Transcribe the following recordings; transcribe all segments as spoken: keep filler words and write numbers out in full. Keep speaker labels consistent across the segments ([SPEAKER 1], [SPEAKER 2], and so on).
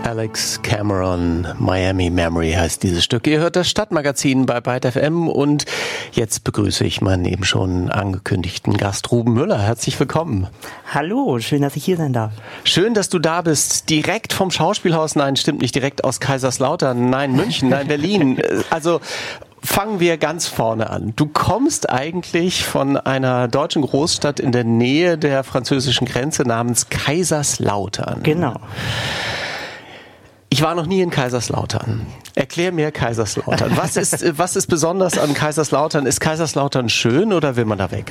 [SPEAKER 1] Alex Cameron, Miami Memory heißt dieses Stück. Ihr hört das Stadtmagazin bei Byte F M und jetzt begrüße ich meinen eben schon angekündigten Gast Ruben Müller. Herzlich willkommen.
[SPEAKER 2] Hallo, schön, dass ich hier sein darf.
[SPEAKER 1] Schön, dass du da bist. Direkt vom Schauspielhaus? Nein, stimmt nicht. Direkt aus Kaiserslautern? Nein, München? Nein, Berlin. Also fangen wir ganz vorne an. Du kommst eigentlich von einer deutschen Großstadt in der Nähe der französischen Grenze namens Kaiserslautern.
[SPEAKER 2] Genau.
[SPEAKER 1] Ich war noch nie in Kaiserslautern. Erklär mir Kaiserslautern. Was ist, was ist besonders an Kaiserslautern? Ist Kaiserslautern schön oder will man da weg?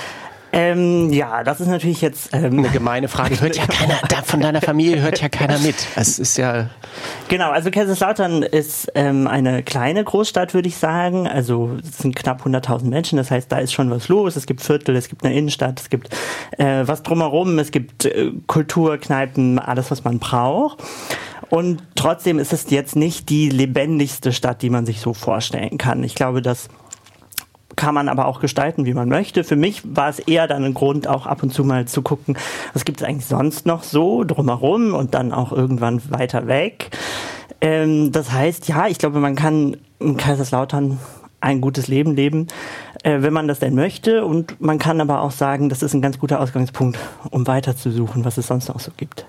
[SPEAKER 2] Ähm, ja, das ist natürlich jetzt ähm,
[SPEAKER 1] eine gemeine Frage. Hört ja keiner, von deiner Familie hört ja keiner mit. Es ist ja
[SPEAKER 2] genau. Also Kaiserslautern ist ähm, eine kleine Großstadt, würde ich sagen. Also es sind knapp hunderttausend Menschen. Das heißt, da ist schon was los. Es gibt Viertel, es gibt eine Innenstadt, es gibt äh, was drumherum. Es gibt äh, Kultur, Kneipen, alles, was man braucht. Und trotzdem ist es jetzt nicht die lebendigste Stadt, die man sich so vorstellen kann. Ich glaube, dass kann man aber auch gestalten, wie man möchte. Für mich war es eher dann ein Grund, auch ab und zu mal zu gucken, was gibt es eigentlich sonst noch so drumherum und dann auch irgendwann weiter weg. Ähm, das heißt, ja, ich glaube, man kann in Kaiserslautern ein gutes Leben leben, äh, wenn man das denn möchte. Und man kann aber auch sagen, das ist ein ganz guter Ausgangspunkt, um weiterzusuchen, was es sonst noch so gibt.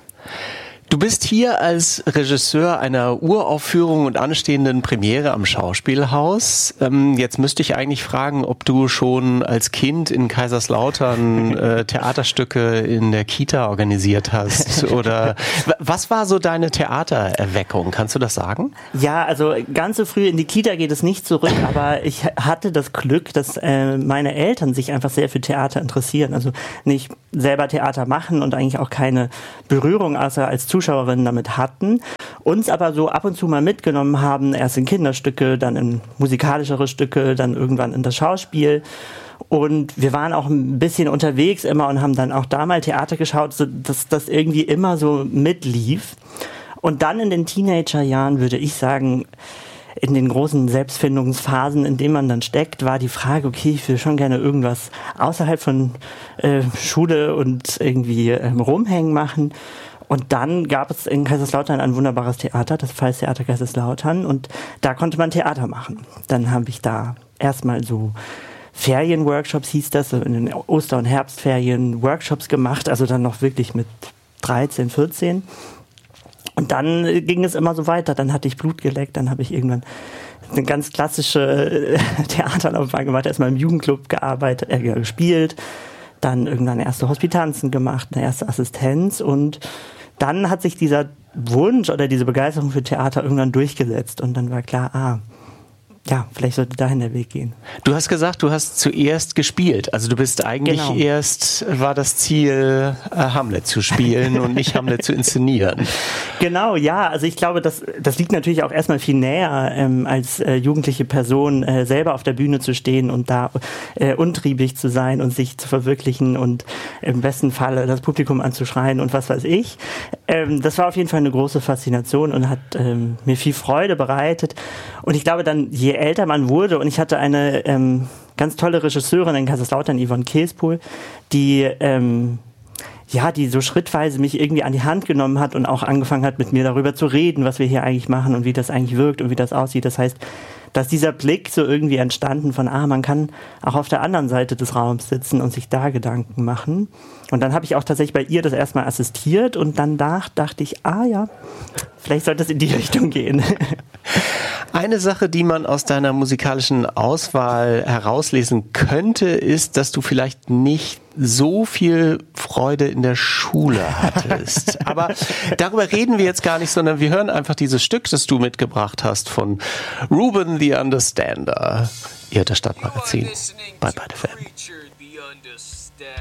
[SPEAKER 1] Du bist hier als Regisseur einer Uraufführung und anstehenden Premiere am Schauspielhaus. Ähm, jetzt müsste ich eigentlich fragen, ob du schon als Kind in Kaiserslautern äh, Theaterstücke in der Kita organisiert hast. Oder was war so deine Theatererweckung? Kannst du das sagen?
[SPEAKER 2] Ja, also ganz so früh in die Kita geht es nicht zurück, aber ich hatte das Glück, dass äh, meine Eltern sich einfach sehr für Theater interessieren. Also nicht selber Theater machen und eigentlich auch keine Berührung außer als Zuschauerinnen damit hatten, uns aber so ab und zu mal mitgenommen haben, erst in Kinderstücke, dann in musikalischere Stücke, dann irgendwann in das Schauspiel. Und wir waren auch ein bisschen unterwegs immer und haben dann auch da mal Theater geschaut, so dass das irgendwie immer so mitlief. Und dann in den Teenagerjahren würde ich sagen, in den großen Selbstfindungsphasen, in denen man dann steckt, war die Frage, okay, ich will schon gerne irgendwas außerhalb von äh, Schule und irgendwie ähm, rumhängen machen. Und dann gab es in Kaiserslautern ein wunderbares Theater, das Pfalztheater Kaiserslautern, und da konnte man Theater machen. Dann habe ich da erstmal so Ferienworkshops, hieß das, so in den Oster- und Herbstferien Workshops gemacht, also dann noch wirklich mit dreizehn, vierzehn. Und dann ging es immer so weiter, dann hatte ich Blut geleckt, dann habe ich irgendwann eine ganz klassische Theaterlaufbahn gemacht, erstmal im Jugendclub gearbeitet, äh, gespielt, dann irgendwann erste Hospitanzen gemacht, eine erste Assistenz, und dann hat sich dieser Wunsch oder diese Begeisterung für Theater irgendwann durchgesetzt und dann war klar, ah, ja, vielleicht sollte dahin der Weg gehen.
[SPEAKER 1] Du hast gesagt, du hast zuerst gespielt. Also du bist eigentlich genau. erst, war das Ziel, Hamlet zu spielen und nicht Hamlet zu inszenieren.
[SPEAKER 2] Genau, ja. Also ich glaube, das, das liegt natürlich auch erstmal viel näher, ähm, als äh, jugendliche Person äh, selber auf der Bühne zu stehen und da äh, untriebig zu sein und sich zu verwirklichen und im besten Falle das Publikum anzuschreien und was weiß ich. Ähm, das war auf jeden Fall eine große Faszination und hat ähm, mir viel Freude bereitet. Und ich glaube dann, je älter man wurde, und ich hatte eine ähm, ganz tolle Regisseurin in Kaiserslautern, Yvonne Keespohl, die ähm, ja, die so schrittweise mich irgendwie an die Hand genommen hat und auch angefangen hat, mit mir darüber zu reden, was wir hier eigentlich machen und wie das eigentlich wirkt und wie das aussieht. Das heißt, dass dieser Blick so irgendwie entstanden von, ah, man kann auch auf der anderen Seite des Raums sitzen und sich da Gedanken machen. Und dann habe ich auch tatsächlich bei ihr das erstmal assistiert und danach dachte ich, ah ja, vielleicht sollte es in die Richtung gehen.
[SPEAKER 1] Eine Sache, die man aus deiner musikalischen Auswahl herauslesen könnte, ist, dass du vielleicht nicht so viel Freude in der Schule hattest. Aber darüber reden wir jetzt gar nicht, sondern wir hören einfach dieses Stück, das du mitgebracht hast von Ruben the Understander. Ihr hört das Stadtmagazin bei Byte F M.